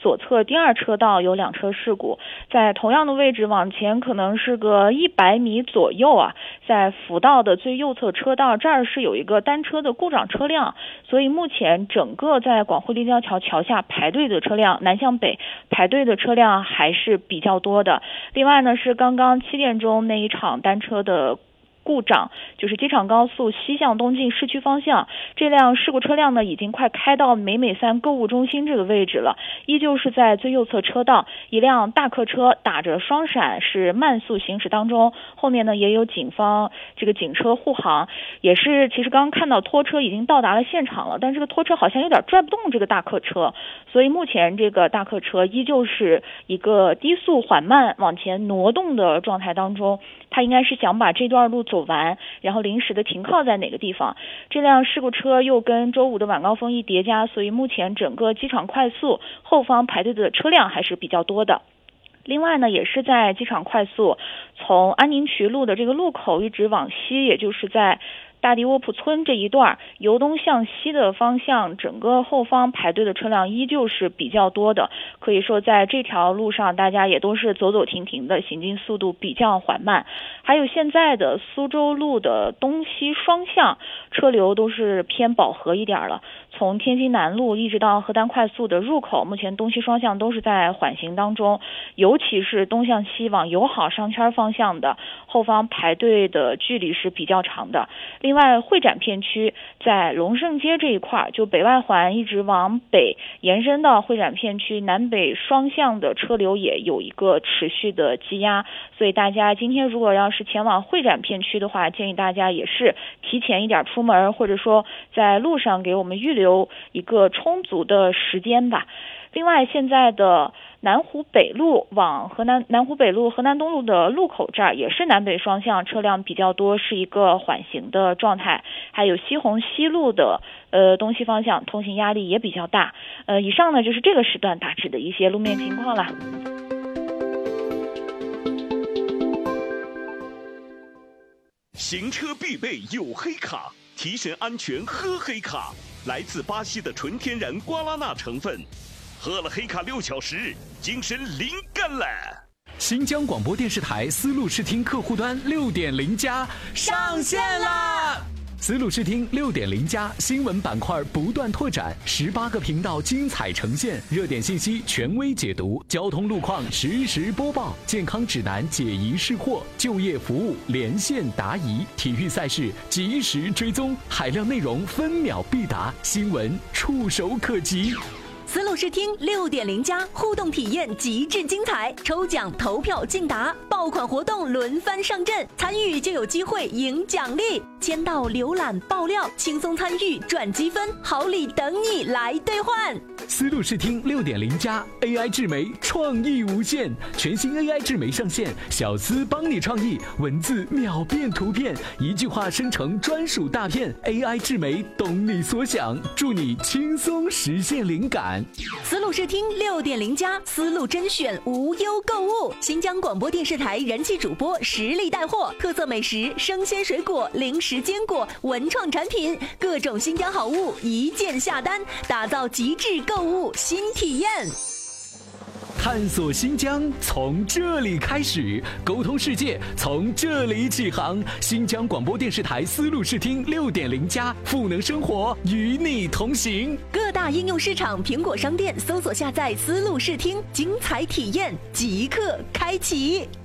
左侧第2车道有2车事故，在同样的位置往前可能是个100米左右啊，在辅道的最右侧车道这儿是有一个单车的故障车辆，所以目前整个在广汇立交桥桥下排队的车辆，南向北排队的车辆还是比较多的。另外呢，是刚刚7点钟那一场单车的故障，就是机场高速西向东进市区方向，这辆事故车辆呢已经快开到美美3购物中心这个位置了，依旧是在最右侧车道，一辆大客车打着双闪是慢速行驶当中，后面呢也有警方这个警车护航，也是其实刚刚看到拖车已经到达了现场了，但这个拖车好像有点拽不动这个大客车，所以目前这个大客车依旧是一个低速缓慢往前挪动的状态当中，他应该是想把这段路走完，然后临时的停靠在哪个地方。这辆事故车又跟周五的晚高峰一叠加，所以目前整个机场快速后方排队的车辆还是比较多的。另外呢，也是在机场快速从安宁渠路的这个路口一直往西，也就是在大地窝铺村这一段由东向西的方向，整个后方排队的车辆依旧是比较多的，可以说在这条路上大家也都是走走停停的，行进速度比较缓慢。还有现在的苏州路的东西双向车流都是偏饱和一点了，从天津南路一直到河丹快速的入口，目前东西双向都是在缓行当中，尤其是东向西往友好商圈方向的后方排队的距离是比较长的。另外会展片区在龙盛街这一块，就北外环一直往北延伸到会展片区，南北双向的车流也有一个持续的积压，所以大家今天如果要是前往会展片区的话，建议大家也是提前一点出门，或者说在路上给我们预留一个充足的时间吧。另外现在的南湖北路往南湖北路河南东路的路口这儿也是南北双向车辆比较多，是一个缓行的状态。还有西红西路的东西方向通行压力也比较大。以上呢就是这个时段大致的一些路面情况了。 行车必备有黑卡，提神安全喝黑卡，来自巴西的纯天然瓜拉纳成分。喝了黑卡6小时，精神灵感了。 新疆广播电视台丝路视听客户端6.0加上线啦！丝路视听6.0加新闻板块不断拓展，18个频道精彩呈现，热点信息权威解读，交通路况实时播报，健康指南解疑释惑，就业服务连线答疑，体育赛事及时追踪，海量内容分秒必达，新闻触手可及。 丝路视听6.0加互动体验极致精彩，抽奖投票竞答，爆款活动轮番上阵，参与就有机会赢奖励，签到浏览爆料，轻松参与赚积分，好礼等你来兑换。 丝路视听6.0加 AI 智媒创意无限，全新 AI 智媒上线，小丝帮你创意，文字秒变图片，一句话生成专属大片， AI 智媒懂你所想，助你轻松实现灵感。 丝路视听6.0加丝路甄选无忧购物，新疆广播电视台人气主播实力带货，特色美食、生鲜水果、零食坚果、文创产品，各种新疆好物一键下单，打造极致购物新体验。 探索新疆从这里开始，沟通世界从这里起航。新疆广播电视台丝路视听6.0加，赋能生活，与你同行。 各大应用市场、苹果商店搜索下载丝路视听，精彩体验即刻开启。